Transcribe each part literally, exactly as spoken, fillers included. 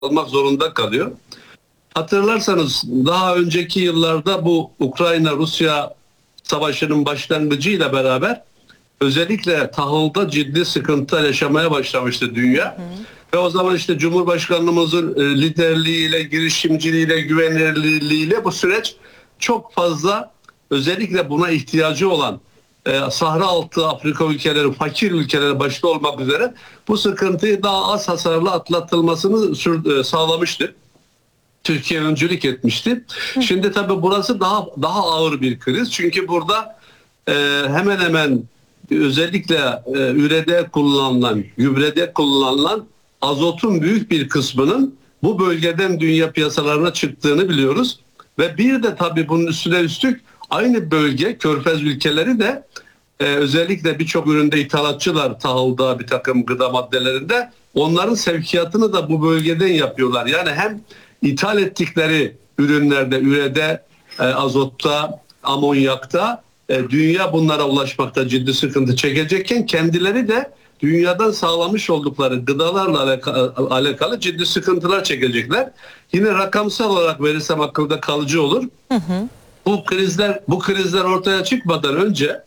almak zorunda kalıyor. Hatırlarsanız daha önceki yıllarda bu Ukrayna-Rusya savaşının başlangıcıyla beraber özellikle tahılda ciddi sıkıntı yaşamaya başlamıştı dünya. Hı hı. Ve o zaman işte Cumhurbaşkanımızın liderliğiyle, girişimciliğiyle, güvenilirliğiyle bu süreç çok fazla, özellikle buna ihtiyacı olan e, Sahra altı Afrika ülkeleri, fakir ülkeleri başta olmak üzere bu sıkıntıyı daha az hasarlı atlatılmasını sür, sağlamıştı. Türkiye öncülük etmişti. Hı. Şimdi tabii burası daha daha ağır bir kriz. Çünkü burada e, hemen hemen özellikle e, ürede kullanılan, gübrede kullanılan azotun büyük bir kısmının bu bölgeden dünya piyasalarına çıktığını biliyoruz. Ve bir de tabii bunun üstüne üstlük aynı bölge, Körfez ülkeleri de e, özellikle birçok üründe ithalatçılar, tahılda, bir takım gıda maddelerinde, onların sevkiyatını da bu bölgeden yapıyorlar. Yani hem ithal ettikleri ürünlerde, ürede, e, azotta, amonyakta e, dünya bunlara ulaşmakta ciddi sıkıntı çekecekken kendileri de dünyadan sağlamış oldukları gıdalarla alakalı, alakalı ciddi sıkıntılar çekecekler. Yine rakamsal olarak verirsem akılda kalıcı olur. Hı hı. Bu krizler bu krizler ortaya çıkmadan önce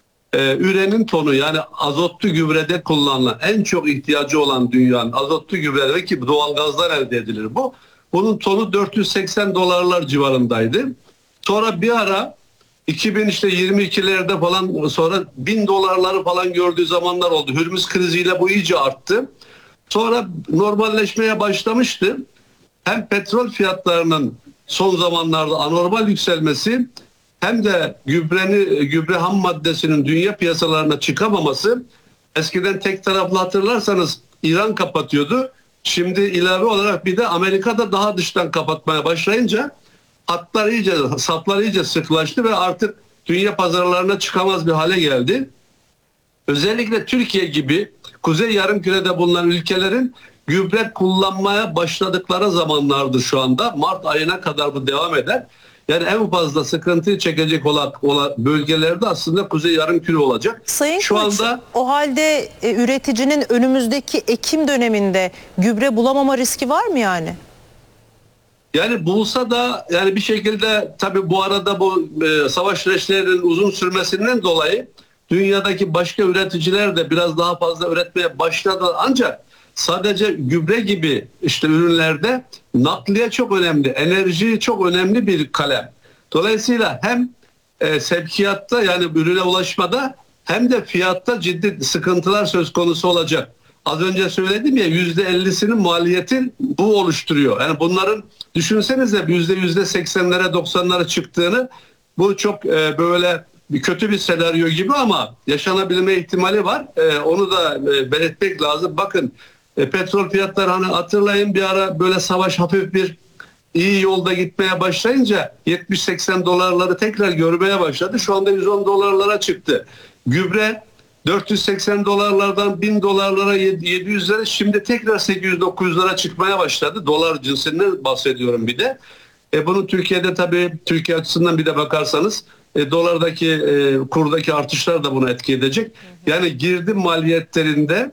e, ürenin tonu, yani azotlu gübrede kullanılan, en çok ihtiyacı olan dünyanın azotlu gübrede, ki doğal gazlar elde edilir bu. Bunun tonu dört yüz seksen dolarlar civarındaydı. Sonra bir ara iki bin yirmi ikilerde falan sonra bin dolarları falan gördüğü zamanlar oldu. Hürmüz kriziyle bu iyice arttı. Sonra normalleşmeye başlamıştı. Hem petrol fiyatlarının son zamanlarda anormal yükselmesi, hem de gübreni, gübre ham maddesinin dünya piyasalarına çıkamaması. Eskiden tek taraflı hatırlarsanız İran kapatıyordu. Şimdi ilave olarak bir de Amerika'da daha dıştan kapatmaya başlayınca hatlar iyice, saflar iyice sıklaştı ve artık dünya pazarlarına çıkamaz bir hale geldi. Özellikle Türkiye gibi Kuzey Yarımküre'de bulunan ülkelerin gübre kullanmaya başladıkları zamanlardır şu anda. Mart ayına kadar bu devam eder. Yani en fazla sıkıntıyı çekecek olan, olan bölgelerde aslında Kuzey Yarımküre olacak. Sayın şu Koç, anda o halde e, üreticinin önümüzdeki Ekim döneminde gübre bulamama riski var mı yani? Yani bulsa da yani bir şekilde, tabii bu arada bu e, savaş süreçlerinin uzun sürmesinden dolayı dünyadaki başka üreticiler de biraz daha fazla üretmeye başladı. Ancak sadece gübre gibi işte ürünlerde nakliye çok önemli, enerji çok önemli bir kalem. Dolayısıyla hem e, sevkiyatta, yani ürüne ulaşmada, hem de fiyatta ciddi sıkıntılar söz konusu olacak. Az önce söyledim ya, yüzde ellisinin maliyetin bu oluşturuyor. Yani bunların düşünsenize yüzde yüzde seksenlere doksanlara çıktığını, bu çok e, böyle bir kötü bir senaryo gibi ama yaşanabilme ihtimali var. E, onu da e, belirtmek lazım. Bakın e, petrol fiyatları, hani hatırlayın, bir ara böyle savaş hafif bir iyi yolda gitmeye başlayınca yetmiş seksen dolarları tekrar görmeye başladı. Şu anda yüz on dolarlara çıktı. Gübre dört yüz seksen dolarlardan bin dolarlara, yedi yüzlere, şimdi tekrar sekiz yüz dokuz yüzlere çıkmaya başladı. Dolar cinsinden bahsediyorum bir de. E bunu Türkiye'de, tabii Türkiye açısından bir de bakarsanız e, dolardaki e, kurdaki artışlar da buna etki edecek. Yani girdi maliyetlerinde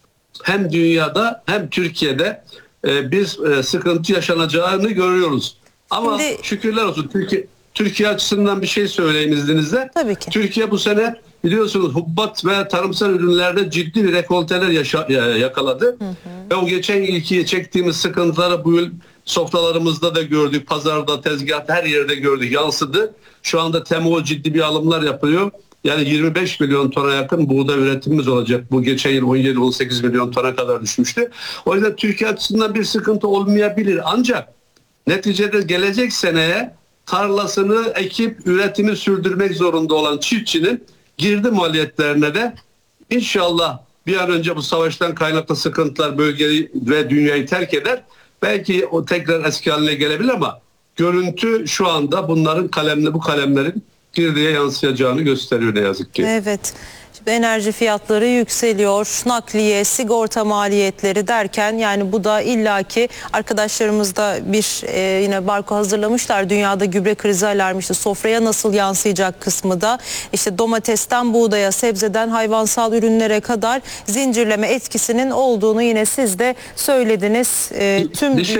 hem dünyada hem Türkiye'de e, bir e, sıkıntı yaşanacağını görüyoruz. Ama Şimdi, şükürler olsun Türkiye Türkiye açısından bir şey söyleyeyim izninizle. Tabii ki. Türkiye bu sene biliyorsunuz hubbat ve tarımsal ürünlerde ciddi bir rekolteler yaşa, yakaladı. Hı hı. Ve o geçen yılki çektiğimiz sıkıntıları bu yıl sofralarımızda da gördük. Pazarda, tezgahta, her yerde gördük, yansıdı. Şu anda T M O ciddi bir alımlar yapılıyor. Yani yirmi beş milyon tona yakın buğday üretimimiz olacak. Bu geçen yıl on yedi on sekiz milyon tona kadar düşmüştü. O yüzden Türkiye açısından bir sıkıntı olmayabilir. Ancak neticede gelecek seneye tarlasını ekip üretimi sürdürmek zorunda olan çiftçinin girdi maliyetlerine de inşallah bir an önce bu savaştan kaynaklı sıkıntılar bölgeyi ve dünyayı terk eder. Belki o tekrar eski haline gelebilir ama görüntü şu anda bunların kalemle bu kalemlerin girdiye yansıyacağını gösteriyor ne yazık ki. Evet. Enerji fiyatları yükseliyor, nakliye, sigorta maliyetleri derken yani bu da illaki arkadaşlarımız da bir e, yine barko hazırlamışlar. Dünyada gübre krizi alarmı, işte sofraya nasıl yansıyacak kısmı da işte domatesten buğdaya, sebzeden hayvansal ürünlere kadar zincirleme etkisinin olduğunu yine siz de söylediniz. E, tüm Bir şey